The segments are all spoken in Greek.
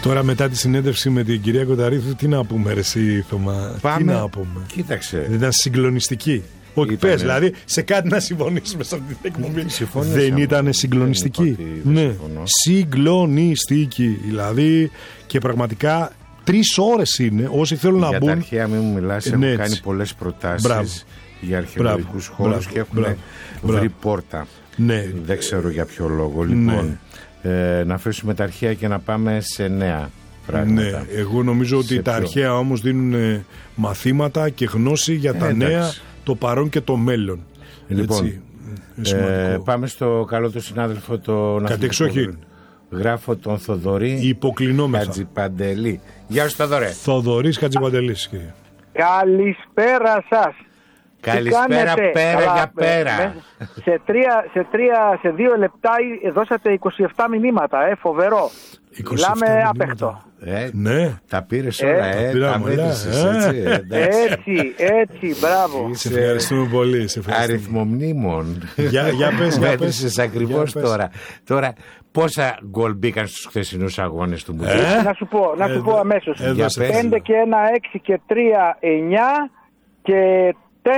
Τώρα μετά τη συνέντευξη με την κυρία Κονταρίδου, τι να πούμε ρε εσύ Θωμά? Πάμε. Τι να πούμε? Κοίταξε. Δεν ήταν συγκλονιστική? Όχι, πες, δηλαδή σε κάτι να συμφωνήσουμε σε αυτή την εκπομπή. Δεν ήταν συγκλονιστική? Ναι, συγκλονιστική. Δηλαδή και πραγματικά 3 ώρες είναι. Όσοι θέλουν να μπουν. Για τα αρχαία μην μου μιλάς, έχουν κάνει πολλές προτάσεις για αρχαιολογικούς χώρους και έχουν βρει πόρτα. Ναι. Δεν ξέρω για ποιο λόγο. Λοιπόν, να αφήσουμε τα αρχαία και να πάμε σε νέα πράγματα. Ναι, εγώ νομίζω ότι τα αρχαία όμως δίνουν μαθήματα και γνώση για τα νέα, το παρόν και το μέλλον. Λοιπόν, πάμε στο καλό του συνάδελφο τον Κατεξοχήν. Γράφω τον Θοδωρή Υποκλεινόμεθα. Χατζιπαντελή. Γεια σου Θοδωρέ. Θοδωρής Χατζιπαντελής. Καλησπέρα σας. Καλησπέρα, πέρα για πέρα. Σε 2 λεπτά δώσατε 27 μηνύματα, φοβερό. Μιλάμε απέχτω. Ναι. Τα πήρες όλα, τα μέτρησες, έτσι, μπράβο. Σε ευχαριστούμε πολύ. Αριθμομνήμων. Για πες. Μέτρησες ακριβώς τώρα. Πόσα γκολ μπήκαν στους χθεσινούς αγώνες του Μουντιάλ? Να σου πω αμέσως. 5 και 1, 6 και 3, 9 και 4,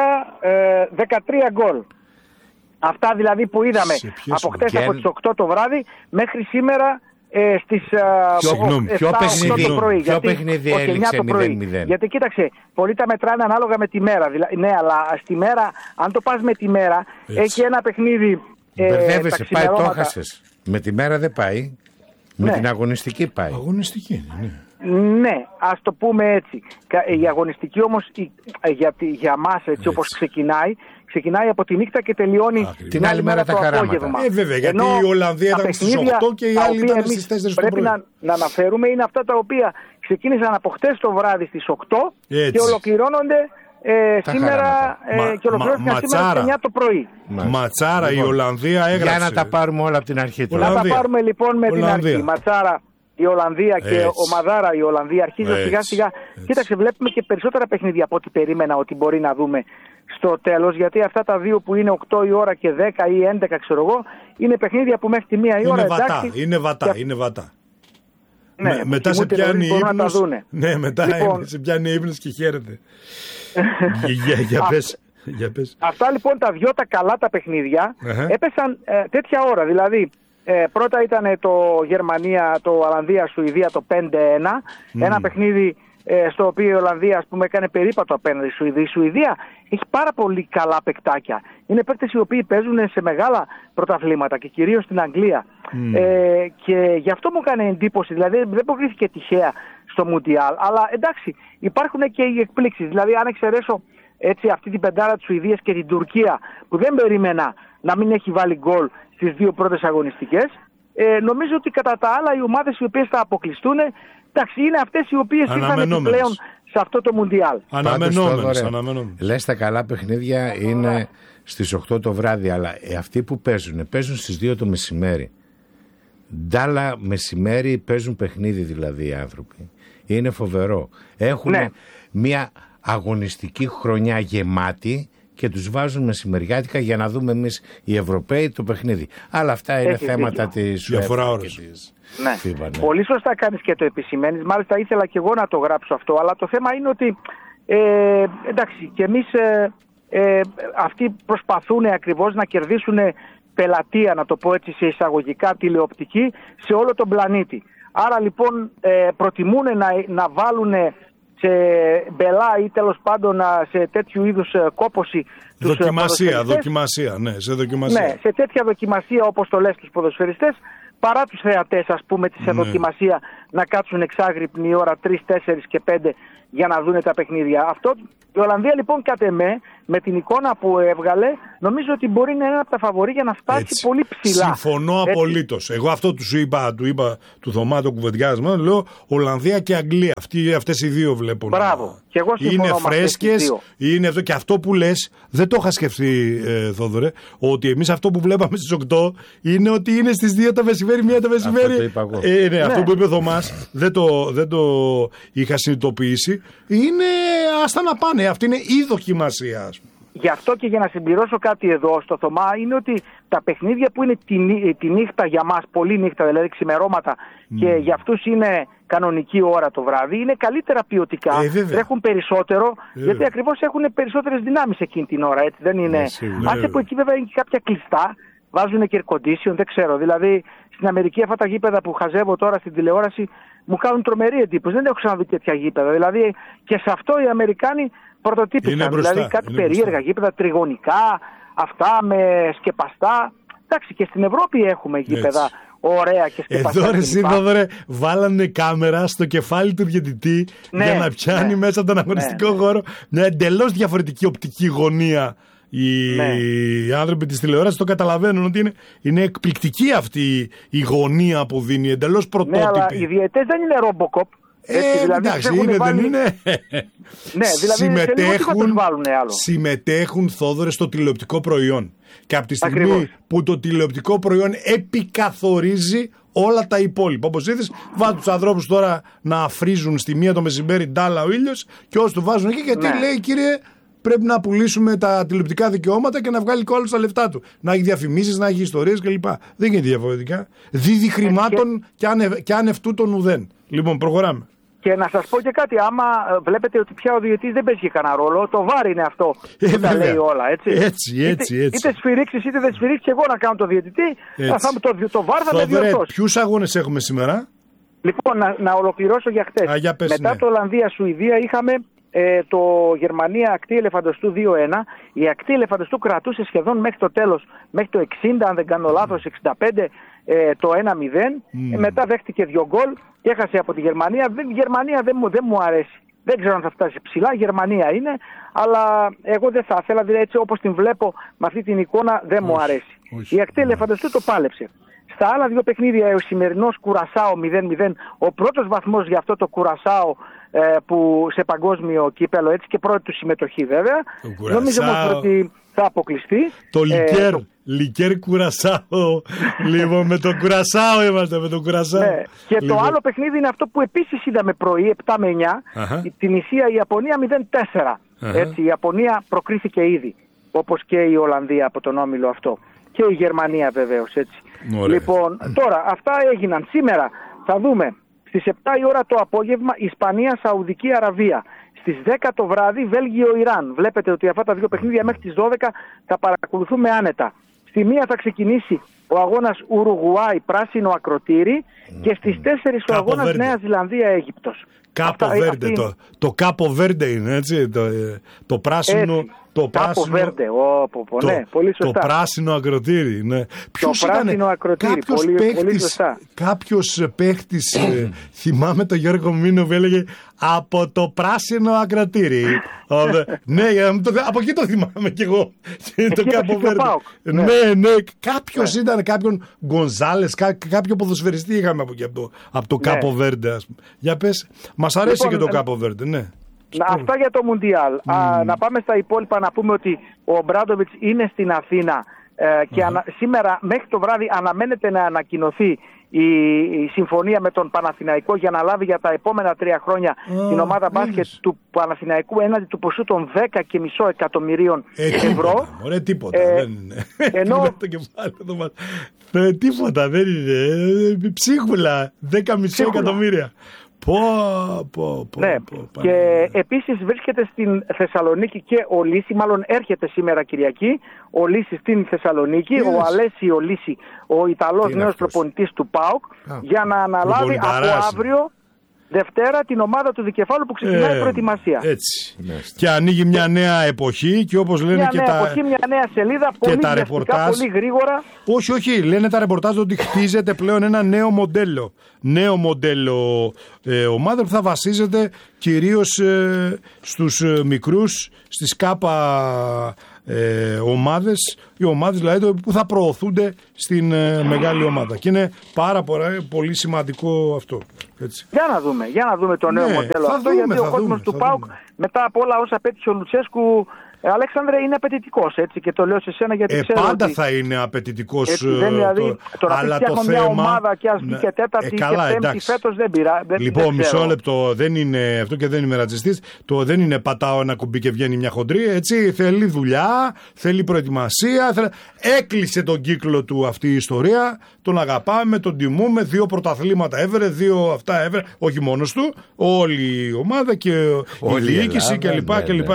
13 γκολ. Αυτά δηλαδή που είδαμε από χτες από τις 8 το βράδυ μέχρι σήμερα στις 7 το πρωί. Ποιο παιχνίδι έληξε 0-0? Γιατί κοίταξε, πολλοί τα μετράνε ανάλογα με τη μέρα. Ναι, αλλά στη μέρα, αν το πας με τη μέρα, έχει ένα παιχνίδι. Μπερδεύεσαι, πάει, το έχασες. Με τη μέρα δεν πάει. Με την αγωνιστική πάει. Αγωνιστική, ναι. Ναι, ας το πούμε έτσι. Η αγωνιστική όμως για μας έτσι όπως ξεκινάει από τη νύχτα και τελειώνει την άλλη μέρα τα χαράματα. Βέβαια, γιατί η Ολλανδία ήταν στις 8 και οι άλλοι ήταν στις 4 το πρωί. Πρέπει να αναφέρουμε είναι αυτά τα οποία ξεκίνησαν από χτες το βράδυ στις 8 και ολοκληρώνονται σήμερα και ολοκληρώθηκαν σήμερα στις 9 το πρωί. Ματσάρα, η Ολλανδία έγραψε. Για να τα πάρουμε όλα από την αρχή. Να τα πάρουμε λοιπόν με την αρχή. Ματσάρα η Ολλανδία και ομαδάρα η Ολλανδία αρχίζει σιγά σιγά. Κοίταξε, βλέπουμε και περισσότερα παιχνίδια από ό,τι περίμενα ότι μπορεί να δούμε στο τέλος, γιατί αυτά τα δύο που είναι 8 η ώρα και 10 ή 11 ξέρω εγώ, είναι παιχνίδια που μέχρι τη 1 η ώρα είναι βατά. Ναι, μετά σε πιάνει ύπνος. Ναι, μετά σε πιάνει ύπνος και χαίρεται. Για πες. Αυτά λοιπόν τα δυο τα καλά τα παιχνίδια έπεσαν τέτοια ώρα, δηλαδή πρώτα ήταν το Γερμανία, το Ολλανδία-Σουηδία το 5-1, ένα παιχνίδι στο οποίο η Ολλανδία ας πούμε έκανε περίπατο απέναντι στη Σουηδία. Η Σουηδία έχει πάρα πολύ καλά παικτάκια. Είναι παίκτες οι οποίοι παίζουν σε μεγάλα πρωταθλήματα και κυρίως στην Αγγλία. Και γι' αυτό μου έκανε εντύπωση, δηλαδή δεν προκλήθηκε τυχαία στο Μουντιάλ. Αλλά εντάξει, υπάρχουν και οι εκπλήξεις. Δηλαδή αν εξαιρέσω έτσι αυτή την πεντάρα της Σουηδίας και την Τουρκία που δεν περίμενα να μην έχει βάλει γκολ στις δύο πρώτες αγωνιστικές, νομίζω ότι κατά τα άλλα οι ομάδες οι οποίες θα αποκλειστούν, εντάξει, είναι αυτές οι οποίες ήρθαν επιπλέον σε αυτό το Μουντιάλ. Αναμενόμενες. Λες τα καλά παιχνίδια είναι στις 8 το βράδυ, αλλά αυτοί που παίζουν στις 2 το μεσημέρι. Ντάλα μεσημέρι παίζουν παιχνίδι δηλαδή οι άνθρωποι. Είναι φοβερό. Έχουν μια αγωνιστική χρονιά γεμάτη και τους βάζουν μεσημεριάτικα για να δούμε εμείς οι Ευρωπαίοι το παιχνίδι. Αλλά αυτά είναι θέματα της διαφορά ώρες. Ναι. Πολύ σωστά κάνεις και το επισημαίνεις. Μάλιστα ήθελα και εγώ να το γράψω αυτό, αλλά το θέμα είναι ότι εντάξει, και εμείς αυτοί προσπαθούν ακριβώς να κερδίσουν πελατεία, να το πω έτσι σε εισαγωγικά, τηλεοπτική σε όλο τον πλανήτη. Άρα λοιπόν προτιμούν να βάλουν σε μπελά ή τέλος πάντων σε τέτοιου είδους κόπωση δοκιμασία, ναι, σε τέτοια δοκιμασία όπως το λες τους ποδοσφαιριστές, παρά τους θεατές ας πούμε σε δοκιμασία να κάτσουν εξάγρυπνη ώρα 3, 4 και 5 για να δούνε τα παιχνίδια. Αυτό η Ολλανδία λοιπόν κατ' εμέ με την εικόνα που έβγαλε νομίζω ότι μπορεί να είναι ένα από τα φαβορί για να φτάσει πολύ ψηλά. Συμφωνώ απολύτως. Εγώ αυτό του είπα του Θωμά το κουβεντιάσμα, λέω Ολλανδία και Αγγλία. Αυτές οι δύο βλέπω. Μπράβο. Και εγώ συμφωνώ. Είναι φρέσκες, είναι αυτό και αυτό που λες δεν το είχα σκεφτεί Θόδωρε, ότι εμείς αυτό που βλέπαμε στις 8 είναι ότι είναι στις 2 το μεσημέρι, 1 το μεσημέρι. Αυτό που είπε ο Θωμάς δεν το είχα συνειδητοποιήσει. Είναι άστα να πάνε. Αυτή είναι η δοκιμασία. Γι' αυτό και για να συμπληρώσω κάτι εδώ στο Θωμά, είναι ότι τα παιχνίδια που είναι τη νύχτα για μας, πολύ νύχτα, δηλαδή ξημερώματα, και για αυτούς είναι κανονική ώρα το βράδυ, είναι καλύτερα ποιοτικά, τρέχουν περισσότερο, γιατί ακριβώς έχουν περισσότερες δυνάμεις εκείνη την ώρα, έτσι δεν είναι. Άσε που εκεί βέβαια είναι και κάποια κλειστά, βάζουν και air condition, δεν ξέρω. Δηλαδή στην Αμερική αυτά τα γήπεδα που χαζεύω τώρα στην τηλεόραση μου κάνουν τρομερή εντύπωση. Δεν έχω ξαναδεί τέτοια γήπεδα. Δηλαδή και σε αυτό οι Αμερικάνοι πρωτοτύπησαν. Δηλαδή κάτι περίεργα γήπεδα, τριγωνικά, αυτά με σκεπαστά. Εντάξει, και στην Ευρώπη έχουμε γήπεδα ωραία και σκεπαστά. Εδώ Θόδωρε, βάλανε κάμερα στο κεφάλι του διαιτητή για να πιάνει μέσα από τον αγωνιστικό χώρο μια εντελώς διαφορετική οπτική γωνία. Οι άνθρωποι της τηλεόρασης το καταλαβαίνουν ότι είναι εκπληκτική αυτή η γωνία που δίνει, εντελώς πρωτότυπη. Ναι, αλλά οι διαιτητές δεν είναι Robocop. Δηλαδή, εντάξει, δεν είναι. Ναι, δηλαδή συμμετέχουν, Θόδωρε, στο τηλεοπτικό προϊόν. Και από τη στιγμή που το τηλεοπτικό προϊόν επικαθορίζει όλα τα υπόλοιπα. Όπως είδες, βάζουν τους ανθρώπους τώρα να φρίζουν στη μία το μεσημέρι ντάλα ο ήλιος, και όσοι του βάζουν εκεί, γιατί λέει, κύριε, πρέπει να πουλήσουμε τα τηλεοπτικά δικαιώματα και να βγάλει και όλους τα λεφτά του. Να έχει διαφημίσεις, να έχει ιστορίες κλπ. Δεν γίνεται διαφορετικά. Δίδει χρημάτων και άνευτού των ουδέν. Λοιπόν, προχωράμε. Και να σας πω και κάτι, άμα βλέπετε ότι πια ο διαιτητής δεν παίζει κανένα ρόλο, το βάρ είναι αυτό που τα λέει όλα, έτσι. Έτσι. Είτε σφυρίξεις είτε δεν σφυρίξεις, εγώ να κάνω το διαιτητή, το βάρ θα με διορθώσει. Ποιους αγώνες έχουμε σήμερα? Λοιπόν, να ολοκληρώσω για χτες. Μετά το Ολλανδία-Σουηδία είχαμε το Γερμανία ακτή ελεφαντοστού 2-1. Η ακτή ελεφαντοστού κρατούσε σχεδόν μέχρι το τέλος, μέχρι το 60, αν δεν κάνω λάθος, 65, το 1-0. Μετά δέχτηκε 2 γκολ και έχασε από τη Γερμανία. Η Γερμανία δεν μου αρέσει. Δεν ξέρω αν θα φτάσει ψηλά. Η Γερμανία είναι, αλλά εγώ δεν θα ήθελα, δηλαδή έτσι όπως την βλέπω με αυτή την εικόνα δεν μου αρέσει. Η ακτή ελεφαντοστού το πάλεψε. Στα άλλα 2 παιχνίδια, ο σημερινός Κουρασάο 0-0, ο πρώτος βαθμός για αυτό το Κουρασάο που σε παγκόσμιο κύπελο, έτσι, και πρώτη του συμμετοχή βέβαια. Νομίζω όμως ότι θα αποκλειστεί. Το Λικέρ Κουρασάο. Λοιπόν, με τον Κουρασάο είμαστε, με τον Κουρασάο. Ναι. Και το άλλο παιχνίδι είναι αυτό που επίσης είδαμε πρωί, 7 με 9, η Τινησία-Ιαπωνία 0-4. Έτσι, η Ιαπωνία προκρίθηκε ήδη, όπως και η Ολλανδία από τον όμιλο αυτό. Και η Γερμανία βεβαίως, έτσι. Λοιπόν, τώρα αυτά έγιναν. Σήμερα θα δούμε στις 7 η ώρα το απόγευμα Ισπανία-Σαουδική Αραβία. Στις 10 το βράδυ Βέλγιο-Ιράν. Βλέπετε ότι αυτά τα 2 παιχνίδια μέχρι τις 12 θα παρακολουθούμε άνετα. Στη 1 θα ξεκινήσει ο αγώνας Ουρουγουάη πράσινο ακροτήρι και στις 4 ο αγώνας Νέα Ζηλανδία-Αίγυπτος. Κάπο Βέρντε, το Κάπο Βέρντε είναι, έτσι, το πράσινο. Έτσι. Κάπο Βέρντε, ναι, πολύ σωστά. Το πράσινο ακροτήρι, ναι. Το πράσινο ακροτήρι, πολύ σωστά. Κάποιος παίχτης, θυμάμαι τον Γιώργο Μίνο που έλεγε από το πράσινο ακροτήρι. Ναι, από εκεί το θυμάμαι κι εγώ. Το Κάπο Βέρντε. Ναι, κάποιος ήταν, κάποιον Γκονζάλες, κάποιο ποδοσφαιριστή είχαμε από εκεί, από το Κάπο Βέρντε. Για πες, μας αρέσει και το Κάπο Βέρντε, ναι. Αυτά για το Μουντιάλ. Να πάμε στα υπόλοιπα, να πούμε ότι ο Μπράντοβιτς είναι στην Αθήνα και σήμερα μέχρι το βράδυ αναμένεται να ανακοινωθεί η συμφωνία με τον Παναθηναϊκό για να λάβει για τα επόμενα 3 χρόνια την ομάδα μπάσκετ του Παναθηναϊκού έναντι του ποσού των 10,5 εκατομμυρίων ευρώ. Ωραία, τίποτα δεν είναι. Ενώ τίποτα δεν είναι. Ψίχουλα, 10,5 εκατομμύρια. Ναι. Και επίσης βρίσκεται στην Θεσσαλονίκη και ο Λύση, μάλλον έρχεται σήμερα Κυριακή ο Λύση στην Θεσσαλονίκη, ο Αλέσιο Λύση, ο Ιταλός νέος προπονητής του ΠΑΟΚ, για να αναλάβει από αύριο Δευτέρα την ομάδα του Δικεφάλου που ξεκινάει η προετοιμασία. Έτσι. Και ανοίγει μια νέα εποχή και όπως λένε μια νέα εποχή, μια νέα σελίδα, πολύ βιαστικά, πολύ γρήγορα. Όχι, λένε τα ρεπορτάζ ότι χτίζεται πλέον ένα νέο μοντέλο. Νέο μοντέλο ομάδα που θα βασίζεται κυρίως στους μικρούς, στις ΚΑΠΑ ομάδες, οι ομάδες δηλαδή που θα προωθούνται στην μεγάλη ομάδα. Και είναι πάρα πολύ σημαντικό αυτό. Έτσι. Για να δούμε το νέο μοντέλο αυτό, γιατί ο κόσμος του ΠΑΟΚ μετά από όλα όσα πέτυχε ο Λουτσέσκου Αλέξανδρε, είναι απαιτητικός, έτσι, και το λέω σε σένα γιατί ξέρω πάντα ότι θα είναι απαιτητικός. Δηλαδή, αλλά το θέμα... μια ομάδα και ας βγει και τέταρτη και πέμπτη φέτος δεν πειρά. Λοιπόν, μισό λεπτό, δεν είναι αυτό και δεν είμαι ρατσιστής. Το δεν είναι πατάω ένα κουμπί και βγαίνει μια χοντρή, έτσι. Θέλει δουλειά, θέλει προετοιμασία. Έκλεισε τον κύκλο του αυτή η ιστορία. Τον αγαπάμε, τον τιμούμε. 2 πρωταθλήματα έβρε, 2 αυτά έβρε. Όχι μόνος του, όλη η ομάδα και η διοίκηση κλπ.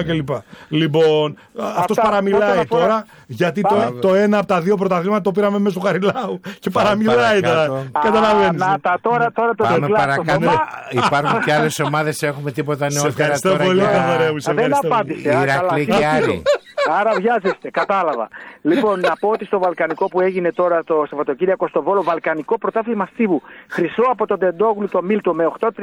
Λοιπόν, αυτός παραμιλάει τώρα, γιατί το ένα από τα 2 πρωταθλήματα το πήραμε μέσα του Χαριλάου και παραμιλάει τώρα. Καταλαβαίνεις. Τώρα το πάμε παρακάτω. Υπάρχουν και άλλες ομάδες, έχουμε τίποτα νεότερα. Ευχαριστώ πολύ, δεν απάντησε. Ηρακλή και Άρη. Άρα βιάζεστε, κατάλαβα. Λοιπόν, να πω ότι στο Βαλκανικό που έγινε τώρα το Σαββατοκύριακο στο Βόλο, Βαλκανικό πρωτάθλημα στίβου, χρυσό από τον Τεντόγλου το Μίλτο με 8-36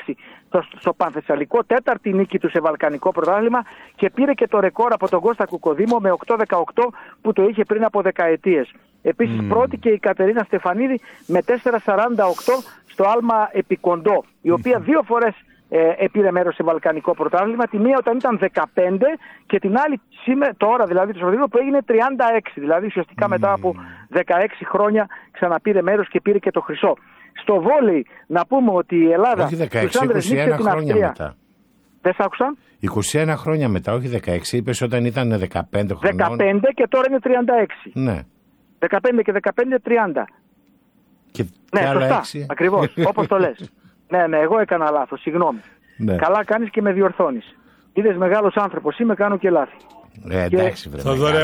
στο Πανθεσσαλικό, 4η νίκη του σε Βαλκανικό πρωτάθλημα και πήρε και το ρεκόρ από τον Κώστα Κουκοδήμο με 8-18 που το είχε πριν από δεκαετίες. Επίσης πρώτη και η Κατερίνα Στεφανίδη με 4-48 στο Άλμα Επικοντό, η οποία 2 φορές πήρε μέρος σε Βαλκανικό πρωτάθλημα, τη μία όταν ήταν 15 και την άλλη σήμερα, τώρα δηλαδή το Σαββατοκύριακο που έγινε 36, δηλαδή ουσιαστικά μετά από 16 χρόνια ξαναπήρε μέρος και πήρε και το χρυσό. Στο βόλεϊ να πούμε ότι η Ελλάδα όχι 16, 21 χρόνια μετά. Δεν σ' άκουσα. 21 χρόνια μετά, όχι 16, είπες όταν ήταν 15 χρονών. 15 και τώρα είναι 36. Ναι. 15 και 15 30. Και ναι, σωστά, 6. ακριβώς, όπως το λες. Ναι, εγώ έκανα λάθος, συγγνώμη. Ναι. Καλά κάνεις και με διορθώνεις. Είδες, μεγάλος άνθρωπος είμαι, κάνω και λάθη. Εντάξει, βρε. Θόδωρε,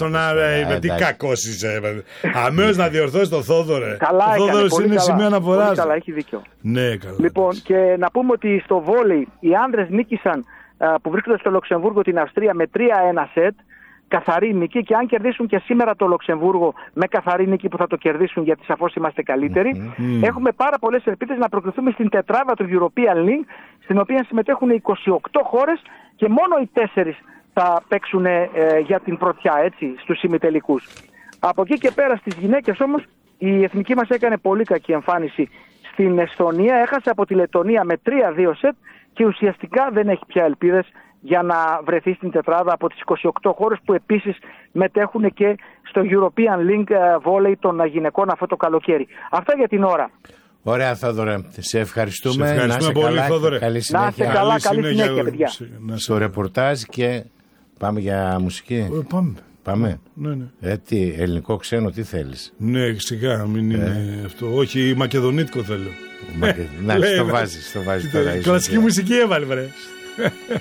με τι κακός είσαι. Αμέσως να διορθώσεις τον Θόδωρε. Καλά, ο Θόδωρος είναι σημείο αναφοράς. Πολύ καλά, έχει δίκιο. Ναι, καλά. Λοιπόν, και να πούμε ότι στο βόλεϊ οι άνδρες νίκησαν που βρίσκονται στο Λουξεμβούργο την Αυστρία με 3-1 σετ. Καθαρή νίκη, και αν κερδίσουν και σήμερα το Λουξεμβούργο με καθαρή νίκη που θα το κερδίσουν γιατί σαφώς είμαστε καλύτεροι, έχουμε πάρα πολλές ελπίδες να προκριθούμε στην τετράδα του European League, στην οποία συμμετέχουν 28 χώρες και μόνο οι 4 θα παίξουν για την πρωτιά, έτσι, στους ημιτελικούς. Από εκεί και πέρα στις γυναίκες όμως η εθνική μας έκανε πολύ κακή εμφάνιση στην Εσθονία, έχασε από τη Λετωνία με 3-2 σετ και ουσιαστικά δεν έχει πια ελπίδες για να βρεθεί στην τετράδα από τις 28 χώρες που επίσης μετέχουν και στο European League Volley των γυναικών αυτό το καλοκαίρι. Αυτά για την ώρα. Ωραία, Θόδωρε. Σε ευχαριστούμε. Σε ευχαριστούμε πολύ, Θόδωρε. Καλή συνέχεια. Να είστε καλά, καλή συνέχεια, παιδιά. Στο ρεπορτάζ και πάμε για μουσική. Πάμε. Ναι. Τι, ελληνικό ξένο, τι θέλεις? Ναι, σιγά, μην είναι αυτό. Όχι, μακεδονίτικο θέλω. Να, το βάζεις τώρα. Κλασική μουσική έβαλε, βρε.